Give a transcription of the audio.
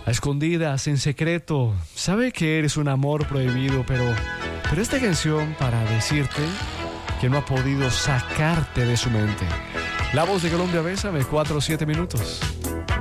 a escondidas, en secreto. Sabe que eres un amor prohibido, pero esta canción para decirte que no ha podido sacarte de su mente. La Voz de Colombia, bésame, 4 o 7 minutos.